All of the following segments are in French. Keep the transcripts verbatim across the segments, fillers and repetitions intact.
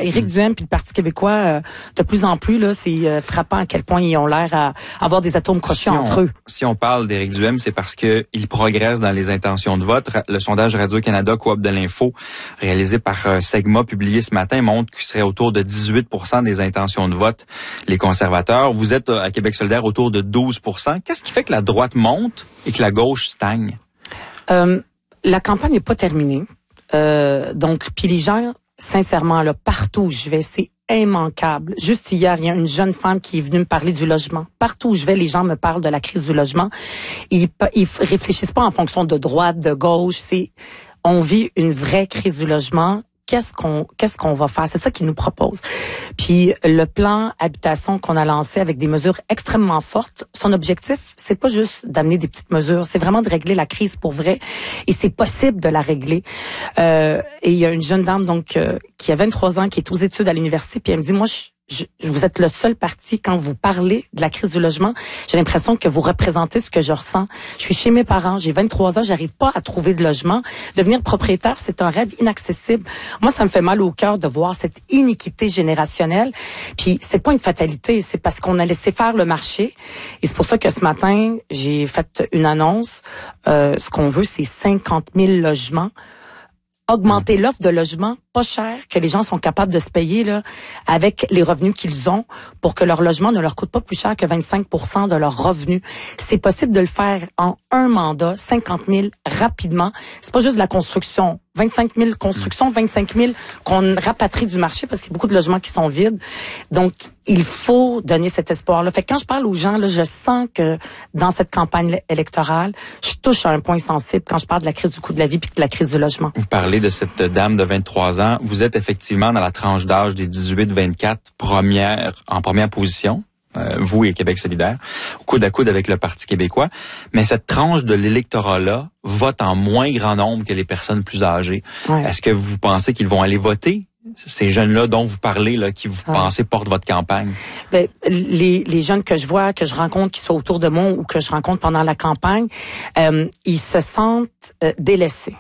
Éric mmh. Duhaime puis le Parti québécois, euh, de plus en plus, là, c'est euh, frappant à quel point ils ont l'air à avoir des atomes crochus si entre on, eux. Si on parle d'Éric Duhaime, c'est parce que il progresse dans les intentions de vote. Le sondage Radio-Canada Coop de l'info, réalisé par euh, Segma, publié ce matin, montre qu'il serait autour de dix-huit pour cent des intentions de vote, les conservateurs. Vous êtes à Québec solidaire autour de douze pour cent. Qu'est-ce qui fait que la droite monte et que la gauche stagne? Euh, la campagne n'est pas terminée. Euh, donc, puis les gens, sincèrement, là, partout où je vais, c'est immanquable. Juste hier, il y a une jeune femme qui est venue me parler du logement. Partout où je vais, les gens me parlent de la crise du logement. Ils, ils réfléchissent pas en fonction de droite, de gauche. C'est, on vit une vraie crise du logement. Qu'est-ce qu'on qu'est-ce qu'on va faire? C'est ça qu'ils nous proposent. Puis le plan habitation qu'on a lancé avec des mesures extrêmement fortes, son objectif, c'est pas juste d'amener des petites mesures, c'est vraiment de régler la crise pour vrai. Et c'est possible de la régler. Euh, et il y a une jeune dame donc euh, qui a vingt-trois ans, qui est aux études à l'université, puis elle me dit, moi, je Je, vous êtes le seul parti, quand vous parlez de la crise du logement, j'ai l'impression que vous représentez ce que je ressens. Je suis chez mes parents, j'ai vingt-trois ans, j'arrive pas à trouver de logement. Devenir propriétaire, c'est un rêve inaccessible. Moi, ça me fait mal au cœur de voir cette iniquité générationnelle. Puis, c'est pas une fatalité, c'est parce qu'on a laissé faire le marché. Et c'est pour ça que ce matin, j'ai fait une annonce. Euh, ce qu'on veut, c'est cinquante mille logements. Augmenter l'offre de logements pas cher, que les gens sont capables de se payer là, avec les revenus qu'ils ont, pour que leur logement ne leur coûte pas plus cher que vingt-cinq pour cent de leurs revenus. C'est possible de le faire en un mandat, cinquante mille rapidement. C'est pas juste de la construction. vingt-cinq mille constructions, vingt-cinq mille qu'on rapatrie du marché parce qu'il y a beaucoup de logements qui sont vides. Donc, il faut donner cet espoir-là. Fait que quand je parle aux gens, là, je sens que dans cette campagne électorale, je touche à un point sensible quand je parle de la crise du coût de la vie puis de la crise du logement. Vous parlez de cette dame de vingt-trois ans. Vous êtes effectivement dans la tranche d'âge des dix-huit vingt-quatre, première, en première position. Euh, vous et Québec solidaire, coude à coude avec le Parti québécois. Mais cette tranche de l'électorat-là vote en moins grand nombre que les personnes plus âgées. Ouais. Est-ce que vous pensez qu'ils vont aller voter? Ces jeunes-là dont vous parlez, là, qui vous ouais. pensez portent votre campagne? Ben, les, les jeunes que je vois, que je rencontre, qui sont autour de moi ou que je rencontre pendant la campagne, euh, ils se sentent euh, délaissés.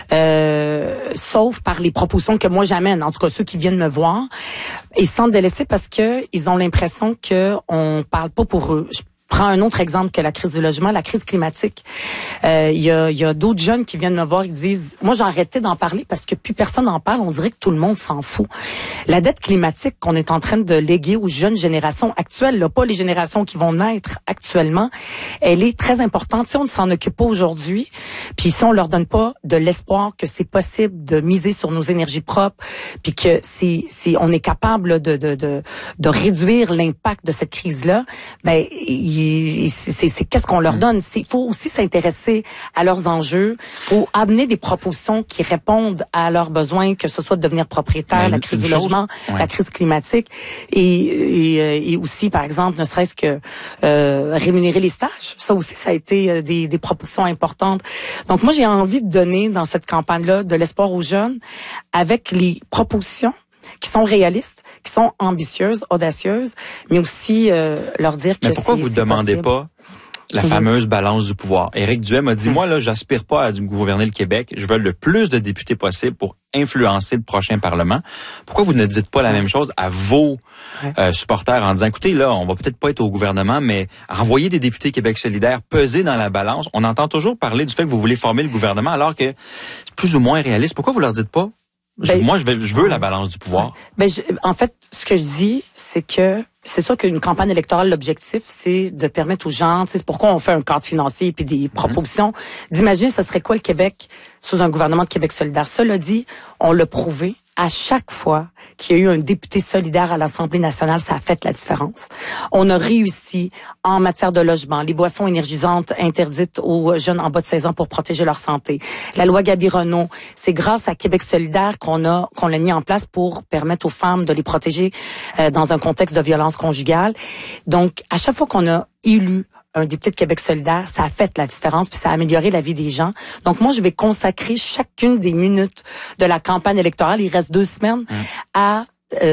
Euh, sauf par les propositions que moi j'amène, en tout cas ceux qui viennent me voir, ils se sentent délaissés parce que ils ont l'impression que on parle pas pour eux. Je prends un autre exemple que la crise du logement, la crise climatique. Euh, il y a, y a d'autres jeunes qui viennent me voir et disent, moi j'ai arrêté d'en parler parce que plus personne n'en parle, on dirait que tout le monde s'en fout. La dette climatique qu'on est en train de léguer aux jeunes générations actuelles, là, pas les générations qui vont naître actuellement, elle est très importante. Si on ne s'en occupe pas aujourd'hui, puis si on leur donne pas de l'espoir que c'est possible de miser sur nos énergies propres, puis que c'est, c'est, on est capable de, de, de, de réduire l'impact de cette crise-là, ben, il C'est, c'est qu'est-ce qu'on leur donne. Il faut aussi s'intéresser à leurs enjeux. Il faut amener des propositions qui répondent à leurs besoins, que ce soit de devenir propriétaire, mais la crise du chose, logement, ouais. la crise climatique, et, et, et aussi, par exemple, ne serait-ce que euh, rémunérer les stages. Ça aussi, ça a été des, des propositions importantes. Donc moi, j'ai envie de donner dans cette campagne-là de l'espoir aux jeunes avec les propositions qui sont réalistes, qui sont ambitieuses, audacieuses, mais aussi euh, leur dire que c'est Mais pourquoi vous ne demandez possible. pas la fameuse balance du pouvoir? Éric Duhaime a dit, mmh. moi, là, j'aspire pas à gouverner le Québec. Je veux le plus de députés possible pour influencer le prochain Parlement. Pourquoi vous ne dites pas la même chose à vos ouais. euh, supporters en disant, écoutez, là, on va peut-être pas être au gouvernement, mais envoyer des députés Québec solidaire peser dans la balance. On entend toujours parler du fait que vous voulez former le gouvernement alors que c'est plus ou moins réaliste. Pourquoi vous leur dites pas? Ben, je, moi, je, vais, je veux la balance du pouvoir. Ben, je, en fait, ce que je dis, c'est que c'est sûr qu'une campagne électorale, l'objectif, c'est de permettre aux gens, c'est pourquoi on fait un cadre financier et des propositions, mm-hmm. d'imaginer ce serait quoi le Québec sous un gouvernement de Québec solidaire. Cela dit, on l'a prouvé. À chaque fois qu'il y a eu un député solidaire à l'Assemblée nationale, ça a fait la différence. On a réussi en matière de logement, les boissons énergisantes interdites aux jeunes en bas de seize ans pour protéger leur santé. La loi Gabi-Renault, c'est grâce à Québec solidaire qu'on a qu'on l'a mis en place pour permettre aux femmes de les protéger euh, dans un contexte de violence conjugale. Donc, à chaque fois qu'on a élu un député de Québec solidaire, ça a fait la différence, puis ça a amélioré la vie des gens. Donc moi, je vais consacrer chacune des minutes de la campagne électorale, il reste deux semaines, mmh. à euh,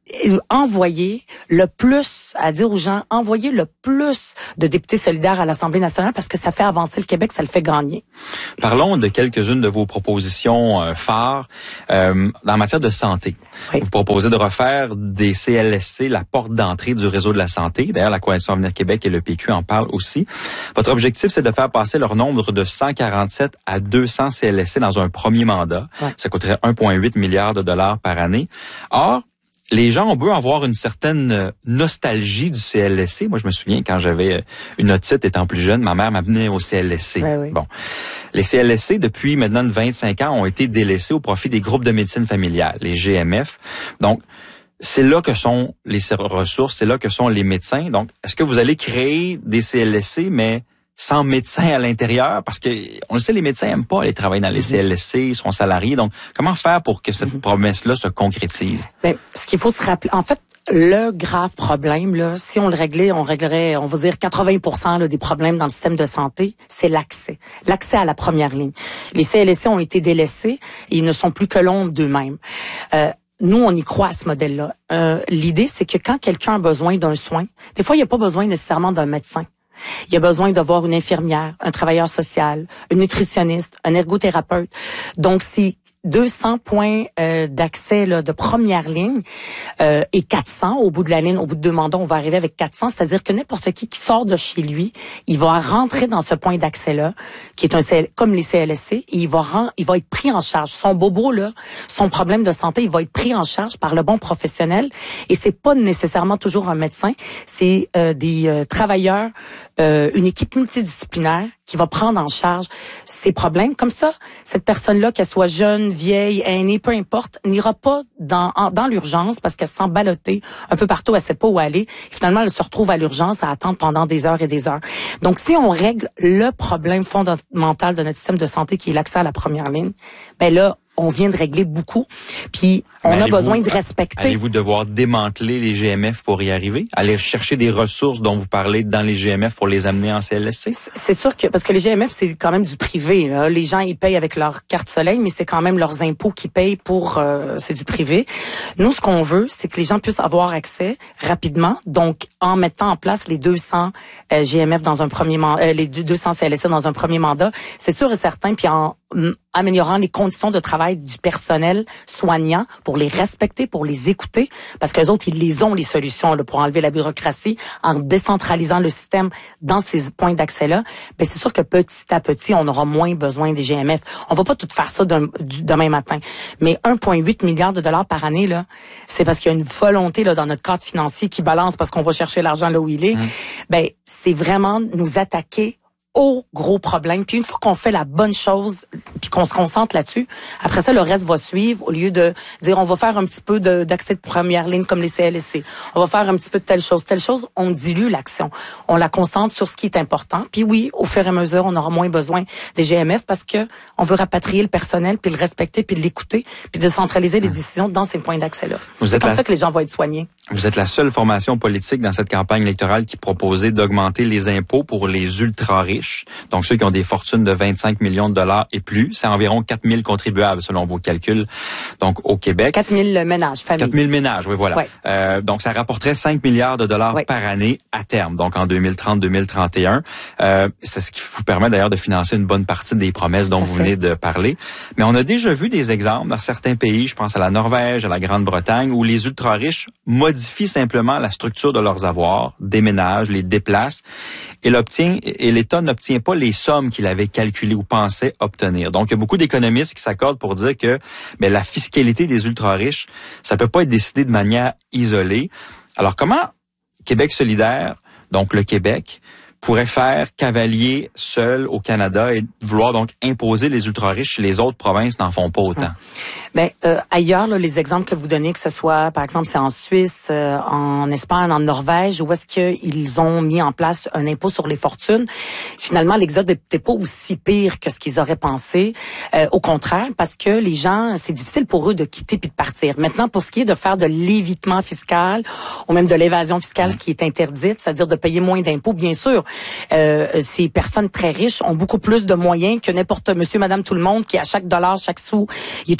envoyer le plus, à dire aux gens, envoyer le plus de députés solidaires à l'Assemblée nationale parce que ça fait avancer le Québec, ça le fait gagner. Parlons de quelques-unes de vos propositions euh, phares euh, en matière de santé. Oui. Vous proposez de refaire des C L S C la porte d'entrée du réseau de la santé. D'ailleurs, la Coalition Avenir Québec et le P Q en parlent aussi. Votre objectif, c'est de faire passer leur nombre de cent quarante-sept à deux cents C L S C dans un premier mandat. Oui. Ça coûterait un virgule huit milliard de dollars par année. Or, les gens, on peut avoir une certaine nostalgie du C L S C. Moi, je me souviens, quand j'avais une otite étant plus jeune, ma mère m'amenait au C L S C. Oui, oui. Bon. Les C L S C, depuis maintenant vingt-cinq ans, ont été délaissés au profit des groupes de médecine familiale, les G M F. Donc, c'est là que sont les ressources, c'est là que sont les médecins. Donc, est-ce que vous allez créer des C L S C, mais sans médecins à l'intérieur? Parce que, on le sait, les médecins n'aiment pas aller travailler dans les C L S C, ils sont salariés. Donc, comment faire pour que cette promesse-là se concrétise? Bien, ce qu'il faut se rappeler, en fait, le grave problème, là, si on le réglait, on réglerait, on va dire quatre-vingts pour cent là, des problèmes dans le système de santé, c'est l'accès. L'accès à la première ligne. Les C L S C ont été délaissés et ils ne sont plus que l'ombre d'eux-mêmes. Euh, Nous, on y croit à ce modèle-là. Euh, l'idée, c'est que quand quelqu'un a besoin d'un soin, des fois, il n'y a pas besoin nécessairement d'un médecin. Il y a besoin de voir une infirmière, un travailleur social, un nutritionniste, un ergothérapeute. Donc, c'est deux cents points euh, d'accès là, de première ligne euh, et quatre cents au bout de la ligne, au bout de deux mandats, on va arriver avec quatre cents, c'est-à-dire que n'importe qui qui sort de chez lui, il va rentrer dans ce point d'accès-là, qui est un C L, comme les C L S C, et il va rend, il va être pris en charge. Son bobo là, son problème de santé, il va être pris en charge par le bon professionnel, et c'est pas nécessairement toujours un médecin, c'est euh, des euh, travailleurs, euh, une équipe multidisciplinaire qui va prendre en charge ces problèmes. Comme ça, cette personne-là, qu'elle soit jeune, vieille, aînée, peu importe, n'ira pas dans en, dans l'urgence parce qu'elle se sent ballottée un peu partout, elle sait pas où aller. Et finalement, elle se retrouve à l'urgence à attendre pendant des heures et des heures. Donc, si on règle le problème fondamental de notre système de santé, qui est l'accès à la première ligne, ben là, on vient de régler beaucoup. Puis, on a besoin de respecter. Allez-vous devoir démanteler les G M F pour y arriver? Aller chercher des ressources dont vous parlez dans les G M F pour les amener en C L S C? C'est sûr que, parce que les G M F, c'est quand même du privé, là. Les gens, ils payent avec leur carte soleil, mais c'est quand même leurs impôts qu'ils payent pour, euh, c'est du privé. Nous, ce qu'on veut, c'est que les gens puissent avoir accès rapidement. Donc, en mettant en place les deux cents euh, G M F dans un premier mandat, euh, les deux cents C L S C dans un premier mandat, c'est sûr et certain, puis en améliorant les conditions de travail du personnel soignant pour les respecter, pour les écouter, parce qu'eux autres, ils les ont, les solutions là, pour enlever la bureaucratie, en décentralisant le système dans ces points d'accès-là. Ben, c'est sûr que petit à petit, on aura moins besoin des G M F. On va pas tout faire ça d'un, du, demain matin. Mais un virgule huit milliard de dollars par année, là, c'est parce qu'il y a une volonté là dans notre cadre financier qui balance parce qu'on va chercher l'argent là où il est. Mmh. Ben, c'est vraiment nous attaquer au gros problème. Puis une fois qu'on fait la bonne chose, puis qu'on se concentre là-dessus, après ça, le reste va suivre au lieu de dire on va faire un petit peu de, d'accès de première ligne comme les C L S C. On va faire un petit peu de telle chose, telle chose. On dilue l'action. On la concentre sur ce qui est important. Puis oui, au fur et à mesure, on aura moins besoin des G M F parce que on veut rapatrier le personnel, puis le respecter, puis l'écouter, puis décentraliser les décisions dans ces points d'accès-là. C'est comme la... ça que les gens vont être soignés. Vous êtes la seule formation politique dans cette campagne électorale qui proposait d'augmenter les impôts pour les ultra-riches. Donc, ceux qui ont des fortunes de vingt-cinq millions de dollars et plus. C'est environ quatre mille contribuables, selon vos calculs, donc au Québec. quatre mille ménages, familles. quatre mille ménages, oui, voilà. Ouais. Euh, donc, ça rapporterait cinq milliards de dollars ouais. par année à terme, donc en deux mille trente deux mille trente et un. Euh, c'est ce qui vous permet d'ailleurs de financer une bonne partie des promesses dont vous venez de parler. Mais on a déjà vu des exemples dans certains pays, je pense à la Norvège, à la Grande-Bretagne, où les ultra-riches modifient simplement la structure de leurs avoirs, déménagent, les déplacent, et l'obtient, et l'État n'obtient pas les sommes qu'il avait calculées ou pensait obtenir. Donc, il y a beaucoup d'économistes qui s'accordent pour dire que ben, la fiscalité des ultra-riches, ça peut pas être décidé de manière isolée. Alors, comment Québec solidaire, donc le Québec, pourrait faire cavalier seul au Canada et vouloir donc imposer les ultra-riches, les autres provinces n'en font pas autant? Ben euh, ailleurs, là, les exemples que vous donnez, que ce soit, par exemple, c'est en Suisse, euh, en Espagne, en Norvège, où est-ce qu'ils ont mis en place un impôt sur les fortunes. Finalement, l'exode n'était pas aussi pire que ce qu'ils auraient pensé. Euh, au contraire, parce que les gens, c'est difficile pour eux de quitter puis de partir. Maintenant, pour ce qui est de faire de l'évitement fiscal ou même de l'évasion fiscale, mmh. ce qui est interdite, c'est-à-dire de payer moins d'impôts, bien sûr. Euh, ces personnes très riches ont beaucoup plus de moyens que n'importe monsieur, madame, tout le monde qui à chaque dollar, chaque sou, il est obligé de le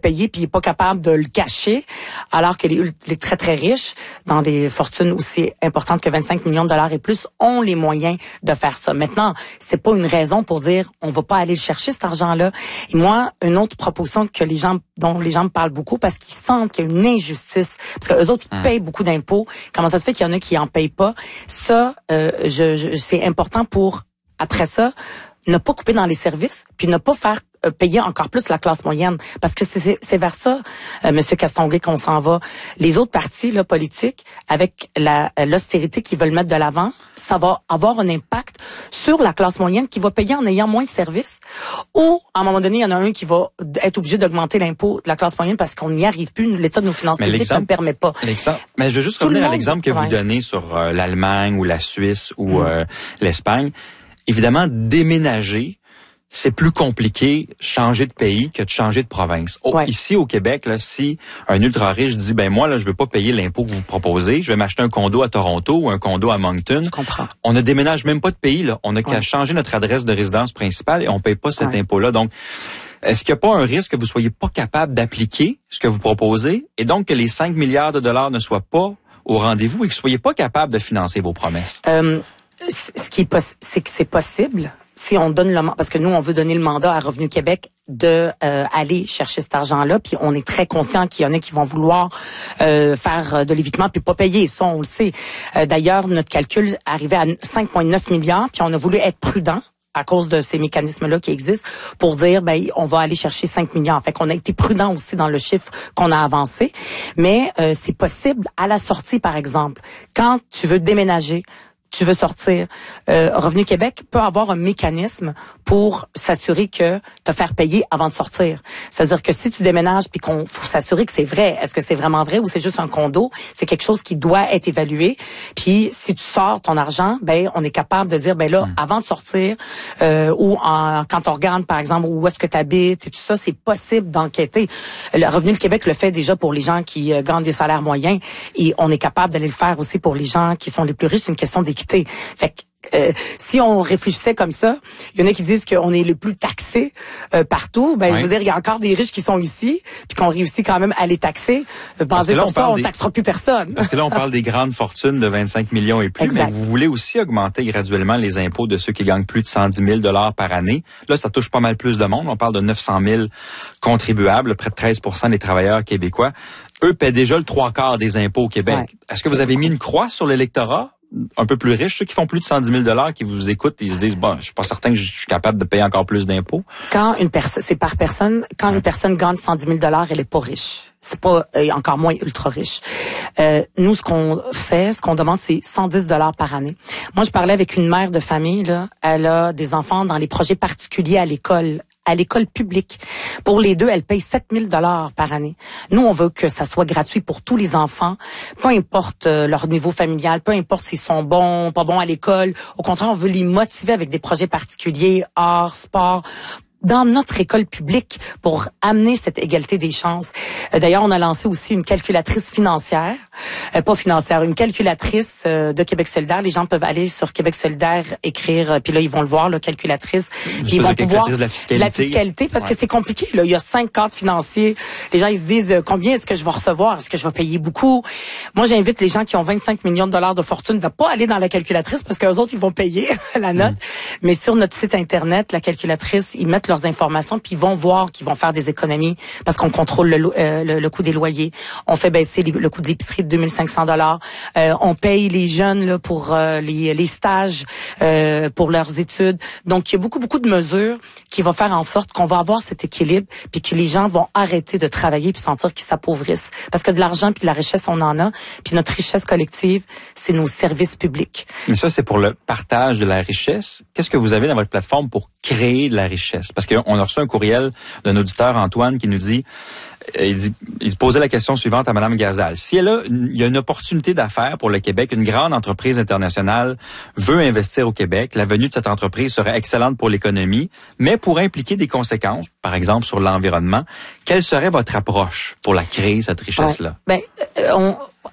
payer puis il est pas capable de le cacher, alors que les, les très très riches, dans des fortunes aussi importantes que vingt-cinq millions de dollars et plus, ont les moyens de faire ça. Maintenant, c'est pas une raison pour dire on va pas aller le chercher cet argent-là. Et moi, une autre proposition que les gens dont les gens me parlent beaucoup parce qu'ils sentent qu'il y a une injustice, parce que eux autres ils hum. payent beaucoup d'impôts. Comment ça se fait qu'il y en a qui en payent pas? Ça, euh, je, je, c'est important pour après ça ne pas couper dans les services, puis ne pas faire euh, payer encore plus la classe moyenne, parce que c'est, c'est vers ça, euh, Monsieur Castonguay, qu'on s'en va. Les autres partis là, politiques, avec la, l'austérité qu'ils veulent mettre de l'avant, ça va avoir un impact sur la classe moyenne qui va payer en ayant moins de services. Ou, à un moment donné, il y en a un qui va être obligé d'augmenter l'impôt de la classe moyenne parce qu'on n'y arrive plus. L'État de nos finances mais publiques ne le permet pas. Mais je veux juste Tout revenir monde, à l'exemple que ouais. vous donnez sur euh, l'Allemagne ou la Suisse ou mmh. euh, l'Espagne. Évidemment, déménager, c'est plus compliqué changer de pays que de changer de province. Oh, ouais. Ici, au Québec, là, si un ultra-riche dit, ben moi, là, je veux pas payer l'impôt que vous proposez, je vais m'acheter un condo à Toronto ou un condo à Moncton. Je comprends. On ne déménage même pas de pays, là. On n'a qu'à ouais. changer notre adresse de résidence principale et on paye pas cet ouais. impôt-là. Donc, est-ce qu'il n'y a pas un risque que vous soyez pas capable d'appliquer ce que vous proposez et donc que les cinq milliards de dollars ne soient pas au rendez-vous et que vous soyez pas capable de financer vos promesses? Euh, Ce qui est poss- c'est que c'est possible si on donne le mandat, parce que nous on veut donner le mandat à Revenu Québec de euh, aller chercher cet argent-là, puis on est très conscient qu'il y en a qui vont vouloir euh, faire de l'évitement puis pas payer, ça on le sait. Euh, d'ailleurs notre calcul arrivait à cinq virgule neuf milliards, puis on a voulu être prudent à cause de ces mécanismes-là qui existent pour dire ben on va aller chercher cinq milliards. Fait qu'on a été prudent aussi dans le chiffre qu'on a avancé, mais euh, c'est possible à la sortie par exemple, quand tu veux déménager, tu veux sortir, euh, Revenu Québec peut avoir un mécanisme pour s'assurer que te faire payer avant de sortir. C'est-à-dire que si tu déménages puis qu'on faut s'assurer que c'est vrai, est-ce que c'est vraiment vrai ou c'est juste un condo, c'est quelque chose qui doit être évalué. Puis si tu sors ton argent, ben on est capable de dire ben là mmh. avant de sortir euh, ou en, quand on regarde par exemple où est-ce que tu habites et tout ça, c'est possible d'enquêter. Le Revenu Québec le fait déjà pour les gens qui euh, gagnent des salaires moyens et on est capable d'aller le faire aussi pour les gens qui sont les plus riches. C'est une question d'équité. Fait que euh, si on réfléchissait comme ça, il y en a qui disent qu'on est le plus taxé euh, partout. Ben, oui. Je veux dire, il y a encore des riches qui sont ici, puis qu'on réussit quand même à les taxer. Euh, basé sur ça, on des... taxera plus personne. Parce que là, on parle des grandes fortunes de vingt-cinq millions et plus, exact. Mais vous voulez aussi augmenter graduellement les impôts de ceux qui gagnent plus de cent dix mille dollars par année. Là, ça touche pas mal plus de monde. On parle de neuf cent mille contribuables, près de treize pour cent des travailleurs québécois. Eux paient déjà le trois quarts des impôts au Québec. Ouais. Est-ce que vous avez mis une croix sur l'électorat un peu plus riches, ceux qui font plus de cent dix mille dollars, qui vous écoutent, ils se disent, bon, je suis pas certain que je suis capable de payer encore plus d'impôts? Quand une personne, c'est par personne, quand ouais. une personne gagne cent dix mille dollars, elle est pas riche. C'est pas, euh, encore moins ultra riche. Euh, nous, ce qu'on fait, ce qu'on demande, c'est cent dix dollars par année. Moi, je parlais avec une mère de famille, là. Elle a des enfants dans les projets particuliers à l'école. à l'école publique. Pour les deux, elle paye sept mille dollars par année. Nous, on veut que ça soit gratuit pour tous les enfants, peu importe euh, leur niveau familial, peu importe s'ils sont bons, pas bons à l'école. Au contraire, on veut les motiver avec des projets particuliers, arts, sport, dans notre école publique pour amener cette égalité des chances. Euh, d'ailleurs, on a lancé aussi une calculatrice financière, euh, pas financière, une calculatrice euh, de Québec solidaire. Les gens peuvent aller sur Québec solidaire, écrire, euh, puis là, ils vont le voir, la calculatrice. Puis ils vont pouvoir... de la fiscalité. La fiscalité, parce ouais. que c'est compliqué. Là, il y a cinq cadres financiers. Les gens, ils se disent, euh, combien est-ce que je vais recevoir? Est-ce que je vais payer beaucoup? Moi, j'invite les gens qui ont vingt-cinq millions de dollars de fortune de pas aller dans la calculatrice parce qu'eux autres, ils vont payer la note. Mm. Mais sur notre site Internet, la calculatrice, ils mettent leurs informations puis ils vont voir qu'ils vont faire des économies parce qu'on contrôle le, euh, le, le coût des loyers. On fait baisser les, le coût de l'épicerie de deux mille cinq cents dollars. Euh, on paye les jeunes là, pour euh, les, les stages, euh, pour leurs études. Donc, il y a beaucoup, beaucoup de mesures qui vont faire en sorte qu'on va avoir cet équilibre puis que les gens vont arrêter de travailler puis sentir qu'ils s'appauvrissent. Parce que de l'argent puis de la richesse, on en a. Puis notre richesse collective, c'est nos services publics. Mais ça, c'est pour le partage de la richesse. Qu'est-ce que vous avez dans votre plateforme pour créer de la richesse? Parce qu'on a reçu un courriel d'un auditeur, Antoine, qui nous dit, il dit, il posait la question suivante à Mme Gazal. Si elle a, il y a une opportunité d'affaires pour le Québec, une grande entreprise internationale veut investir au Québec, la venue de cette entreprise serait excellente pour l'économie, mais pourrait impliquer des conséquences, par exemple sur l'environnement. Quelle serait votre approche pour la créer, cette richesse-là? Ouais. Ben, euh, on...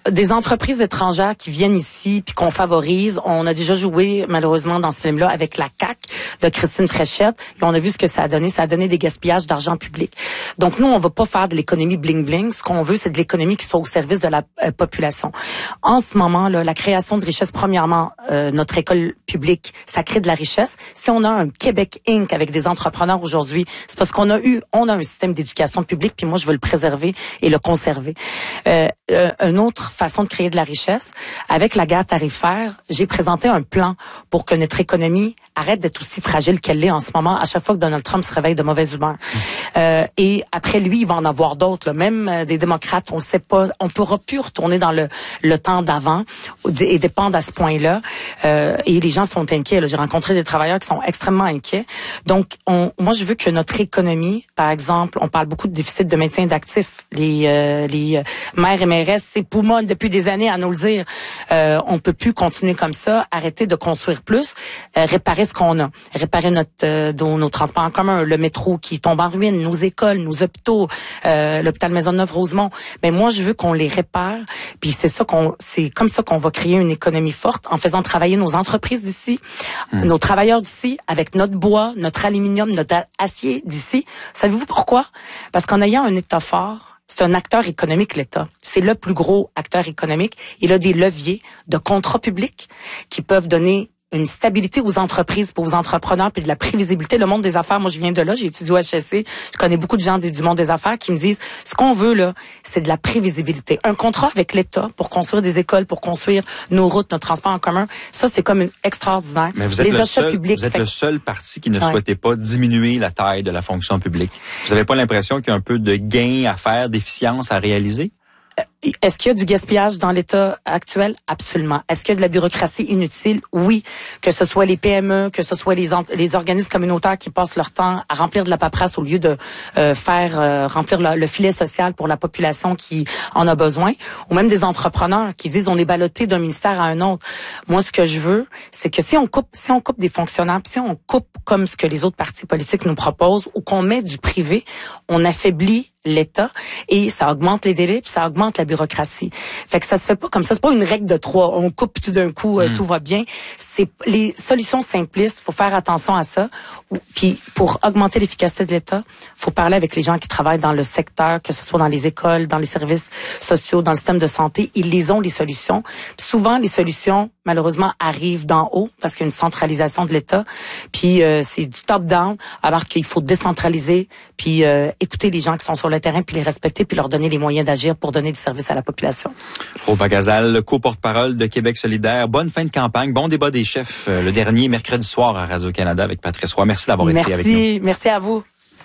Des entreprises étrangères qui viennent ici puis qu'on favorise. On a déjà joué malheureusement dans ce film-là avec la C A Q de Christine Fréchette et on a vu ce que ça a donné. Ça a donné des gaspillages d'argent public. Donc nous, on va pas faire de l'économie bling-bling. Ce qu'on veut, c'est de l'économie qui soit au service de la euh, population. En ce moment, là, la création de richesse, premièrement, euh, notre école publique, ça crée de la richesse. Si on a un Québec Incorporé avec des entrepreneurs aujourd'hui, c'est parce qu'on a eu, on a un système d'éducation publique puis moi, je veux le préserver et le conserver. Euh, euh, une autre façon de créer de la richesse. Avec la guerre tarifaire, j'ai présenté un plan pour que notre économie arrête d'être aussi fragile qu'elle l'est en ce moment à chaque fois que Donald Trump se réveille de mauvaise humeur. Mmh. Euh, et après lui, il va en avoir d'autres. Là. Même euh, des démocrates, on ne sait pas, on pourra plus retourner dans le, le temps d'avant et dépendre à ce point-là. Euh, et les gens sont inquiets. Là. J'ai rencontré des travailleurs qui sont extrêmement inquiets. Donc, on, moi, je veux que notre économie, par exemple, on parle beaucoup de déficit de maintien d'actifs. Les, euh, les maires et mairesses, c'est poumon depuis des années à nous le dire. Euh, on peut plus continuer comme ça, arrêter de construire plus, euh, réparer ce qu'on a, réparer notre euh, nos, nos transports en commun, le métro qui tombe en ruine, nos écoles, nos hôpitaux, euh, l'hôpital Maisonneuve-Rosemont. Mais moi, je veux qu'on les répare. Puis c'est ça qu'on, c'est comme ça qu'on va créer une économie forte en faisant travailler nos entreprises d'ici, mmh. nos travailleurs d'ici, avec notre bois, notre aluminium, notre acier d'ici. Savez-vous pourquoi? Parce qu'en ayant un État fort, c'est un acteur économique, l'État. C'est le plus gros acteur économique. Il a des leviers de contrats publics qui peuvent donner une stabilité aux entreprises, aux entrepreneurs, puis de la prévisibilité. Le monde des affaires, moi, je viens de là, j'ai étudié au H S C, je connais beaucoup de gens du monde des affaires qui me disent, ce qu'on veut, là, c'est de la prévisibilité. Un contrat avec l'État pour construire des écoles, pour construire nos routes, notre transport en commun, ça, c'est comme une extraordinaire. Mais vous êtes, Les le, achats seul, publics, vous êtes fait... le seul parti qui ne ouais. souhaitait pas diminuer la taille de la fonction publique. Vous n'avez pas l'impression qu'il y a un peu de gain à faire, d'efficience à réaliser? Est-ce qu'il y a du gaspillage dans l'État actuel? Absolument. Est-ce qu'il y a de la bureaucratie inutile? Oui. Que ce soit les P M E, que ce soit les, les organismes communautaires qui passent leur temps à remplir de la paperasse au lieu de euh, faire euh, remplir le, le filet social pour la population qui en a besoin, ou même des entrepreneurs qui disent on est ballotté d'un ministère à un autre. Moi, ce que je veux, c'est que si on coupe, si on coupe des fonctionnaires, si on coupe comme ce que les autres partis politiques nous proposent, ou qu'on met du privé, on affaiblit l'État et ça augmente les délais puis ça augmente la bureaucratie. Fait que ça se fait pas comme ça. C'est pas une règle de trois. On coupe tout d'un coup, euh, mmh. tout va bien. C'est les solutions simplistes. Faut faire attention à ça. Puis pour augmenter l'efficacité de l'État, faut parler avec les gens qui travaillent dans le secteur, que ce soit dans les écoles, dans les services sociaux, dans le système de santé. Ils les ont les solutions. Puis souvent les solutions, malheureusement, arrivent d'en haut parce qu'il y a une centralisation de l'État. Puis euh, c'est du top-down, alors qu'il faut décentraliser. Puis euh, écouter les gens qui sont sur le terrain, puis les respecter, puis leur donner les moyens d'agir pour donner du service à la population. Rouba Gazal, co-porte-parole de Québec solidaire. Bonne fin de campagne. Bon débat des chefs, euh, le dernier mercredi soir à Radio-Canada avec Patrice Roy. Merci d'avoir été avec nous. Merci. Merci à vous.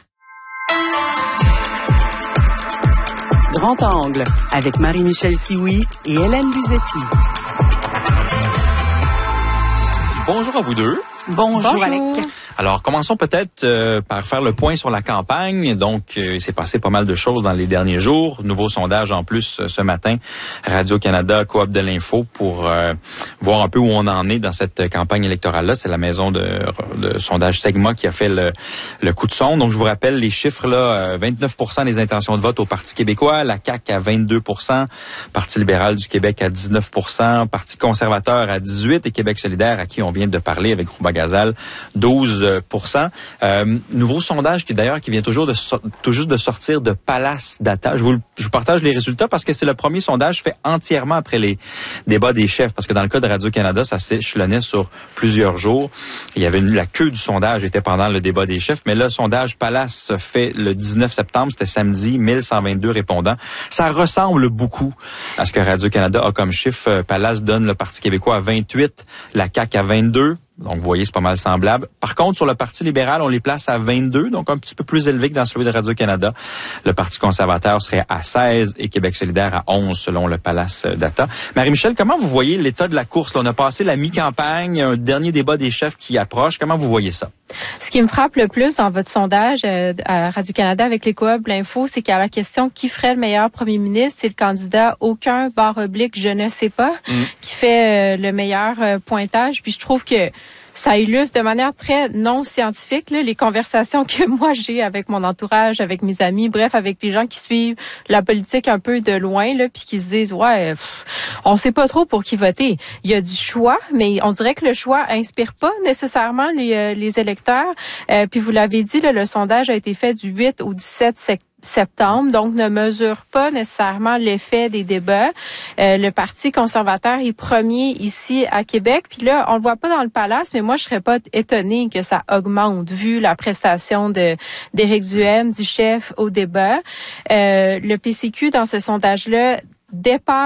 Grand Angle avec Marie-Michel Sioui et Hélène Buzetti. Bonjour à vous deux. Bonjour, Bonjour. Alec. Alors, commençons peut-être euh, par faire le point sur la campagne. Donc, euh, il s'est passé pas mal de choses dans les derniers jours. Nouveau sondage en plus euh, ce matin, Radio-Canada, Coop de l'Info, pour euh, voir un peu où on en est dans cette campagne électorale-là. C'est la maison de, de sondage Segma qui a fait le, le coup de sonde. Donc, je vous rappelle les chiffres, là, vingt-neuf pour cent des intentions de vote au Parti québécois, la C A Q à vingt-deux pour cent, Parti libéral du Québec à dix-neuf pour cent, Parti conservateur à dix-huit pour cent et Québec solidaire, à qui on vient de parler avec Rouba Gazal, douze pour cent. Euh, nouveau sondage qui d'ailleurs qui vient toujours de so- tout juste de sortir de Palace Data. Je vous, je vous partage les résultats parce que c'est le premier sondage fait entièrement après les débats des chefs. Parce que dans le cas de Radio-Canada, ça s'échelonnait sur plusieurs jours. Il y avait une, la queue du sondage était pendant le débat des chefs. Mais là, le sondage Palace fait le dix-neuf septembre, c'était samedi, mille cent vingt-deux répondants. Ça ressemble beaucoup à ce que Radio-Canada a comme chiffre. Palace donne le Parti québécois à vingt-huit, la C A Q à vingt-deux. Donc, vous voyez, c'est pas mal semblable. Par contre, sur le Parti libéral, on les place à vingt-deux, donc un petit peu plus élevé que dans celui de Radio-Canada. Le Parti conservateur serait à seize et Québec solidaire à onze, selon le Palace Data. Marie-Michel, comment vous voyez l'état de la course? Là, on a passé la mi-campagne, un dernier débat des chefs qui approche. Comment vous voyez ça? Ce qui me frappe le plus dans votre sondage euh, à Radio-Canada avec les Coop l'Info, c'est qu'à la question qui ferait le meilleur premier ministre, c'est le candidat aucun barre oblique je ne sais pas mm. qui fait euh, le meilleur euh, pointage. Puis je trouve que Ça illustre de manière très non scientifique là, les conversations que moi j'ai avec mon entourage, avec mes amis, bref, avec les gens qui suivent la politique un peu de loin, là, puis qui se disent ouais, pff, on sait pas trop pour qui voter. Il y a du choix, mais on dirait que le choix inspire pas nécessairement les, euh, les électeurs. Euh, puis vous l'avez dit, là, le sondage a été fait du huit au dix-sept septembre, donc ne mesure pas nécessairement l'effet des débats. Euh, le Parti conservateur est premier ici à Québec. Puis là, on le voit pas dans le palace, mais moi, je serais pas étonnée que ça augmente vu la prestation de d'Éric Duhaime, du chef au débat. Euh, le P C Q, dans ce sondage-là, dépasse